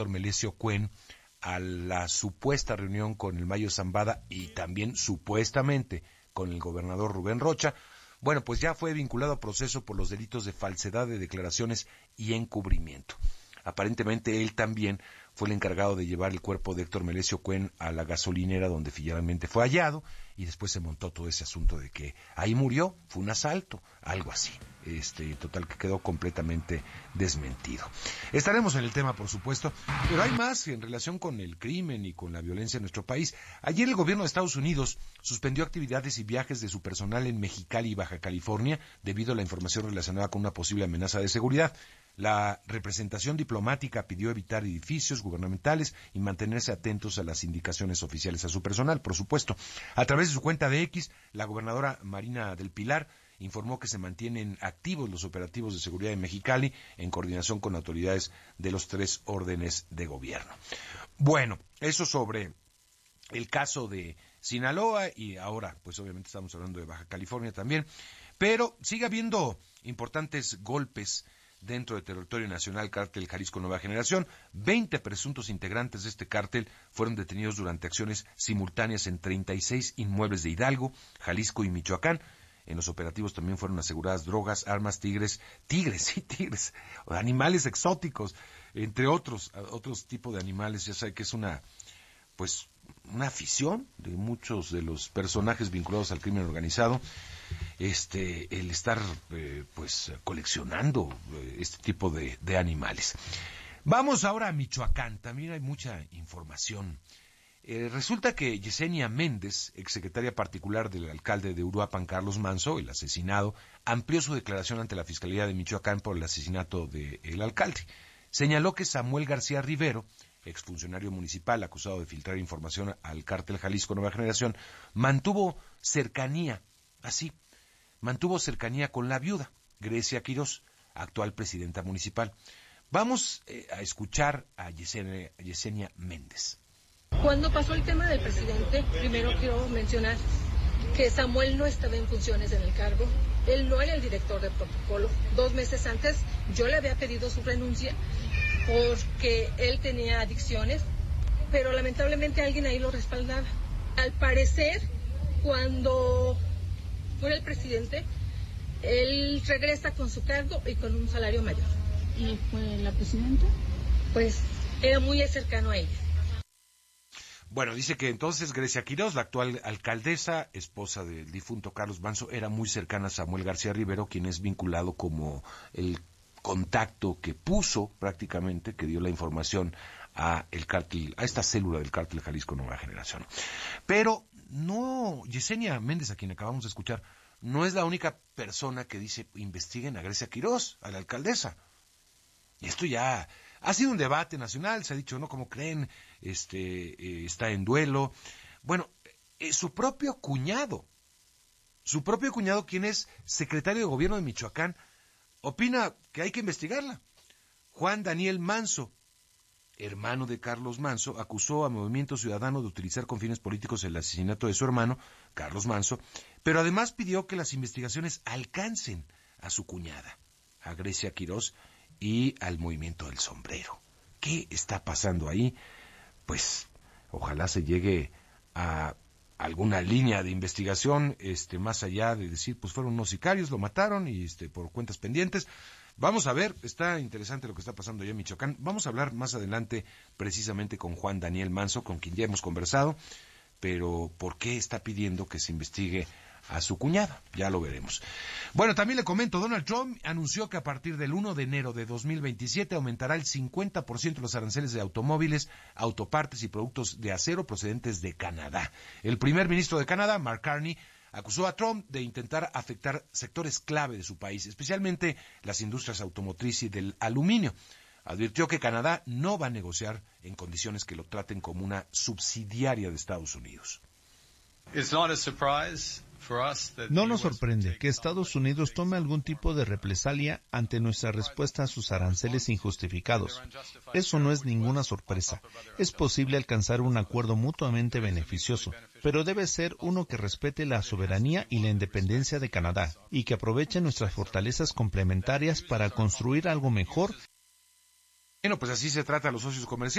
Melesio Cuen a la supuesta reunión con el Mayo Zambada y también supuestamente con el gobernador Rubén Rocha, bueno, pues ya fue vinculado a proceso por los delitos de falsedad de declaraciones y encubrimiento. Aparentemente él también fue el encargado de llevar el cuerpo de Héctor Melesio Cuen a la gasolinera donde finalmente fue hallado, y después se montó todo ese asunto de que ahí murió, fue un asalto, algo así. Total, que quedó completamente desmentido. Estaremos en el tema, por supuesto, pero hay más en relación con el crimen y con la violencia en nuestro país. Ayer el gobierno de Estados Unidos suspendió actividades y viajes de su personal en Mexicali y Baja California debido a la información relacionada con una posible amenaza de seguridad. La representación diplomática pidió evitar edificios gubernamentales y mantenerse atentos a las indicaciones oficiales a su personal, por supuesto. A través de su cuenta de X, la gobernadora Marina del Pilar informó que se mantienen activos los operativos de seguridad en Mexicali en coordinación con autoridades de los 3 órdenes de gobierno. Bueno, eso sobre el caso de Sinaloa, y ahora pues obviamente estamos hablando de Baja California también, pero sigue habiendo importantes golpes dentro del territorio nacional. Cártel Jalisco Nueva Generación. 20 presuntos integrantes de este cártel fueron detenidos durante acciones simultáneas en 36 inmuebles de Hidalgo, Jalisco y Michoacán. En los operativos también fueron aseguradas drogas, armas, tigres, animales exóticos, entre otros tipos de animales. Ya sabe que es una afición de muchos de los personajes vinculados al crimen organizado, el estar coleccionando este tipo de animales. Vamos ahora a Michoacán, también hay mucha información. Resulta que Yesenia Méndez, exsecretaria particular del alcalde de Uruapan, Carlos Manso, el asesinado, amplió su declaración ante la Fiscalía de Michoacán por el asesinato del alcalde. Señaló que Samuel García Rivero, exfuncionario municipal acusado de filtrar información al cártel Jalisco Nueva Generación, mantuvo cercanía con la viuda, Grecia Quirós, actual presidenta municipal. Vamos a escuchar a Yesenia Méndez. Cuando pasó el tema del presidente, primero quiero mencionar que Samuel no estaba en funciones en el cargo, él no era el director de protocolo. 2 meses antes yo le había pedido su renuncia porque él tenía adicciones, pero lamentablemente alguien ahí lo respaldaba. Al parecer, cuando fue el presidente, él regresa con su cargo y con un salario mayor. ¿Y fue la presidenta? Pues era muy cercano a ella. Bueno, dice que entonces Grecia Quirós, la actual alcaldesa, esposa del difunto Carlos Manso, era muy cercana a Samuel García Rivero, quien es vinculado como el contacto que puso prácticamente, que dio la información a el cártel, a esta célula del cártel Jalisco Nueva Generación. Pero no, Yesenia Méndez, a quien acabamos de escuchar, no es la única persona que dice investiguen a Grecia Quirós, a la alcaldesa. Y esto ya ha sido un debate nacional, se ha dicho, ¿no? ¿Cómo creen? Está en duelo. Bueno, su propio cuñado, quien es secretario de gobierno de Michoacán, opina que hay que investigarla. Juan Daniel Manso, hermano de Carlos Manso, acusó a Movimiento Ciudadano de utilizar con fines políticos el asesinato de su hermano, Carlos Manso, pero además pidió que las investigaciones alcancen a su cuñada, a Grecia Quirós, y al Movimiento del Sombrero. ¿Qué está pasando ahí? Pues ojalá se llegue a alguna línea de investigación, más allá de decir, pues fueron unos sicarios, lo mataron y por cuentas pendientes. Vamos a ver, está interesante lo que está pasando allá en Michoacán. Vamos a hablar más adelante precisamente con Juan Daniel Manso, con quien ya hemos conversado, pero ¿por qué está pidiendo que se investigue a su cuñada? Ya lo veremos. Bueno, también le comento, Donald Trump anunció que a partir del 1 de enero de 2027 aumentará el 50% los aranceles de automóviles, autopartes y productos de acero procedentes de Canadá. El primer ministro de Canadá, Mark Carney, acusó a Trump de intentar afectar sectores clave de su país, especialmente las industrias automotriz y del aluminio. Advirtió que Canadá no va a negociar en condiciones que lo traten como una subsidiaria de Estados Unidos. No nos sorprende que Estados Unidos tome algún tipo de represalia ante nuestra respuesta a sus aranceles injustificados. Eso no es ninguna sorpresa. Es posible alcanzar un acuerdo mutuamente beneficioso, pero debe ser uno que respete la soberanía y la independencia de Canadá y que aproveche nuestras fortalezas complementarias para construir algo mejor Bueno, pues así se trata a los socios comerciales.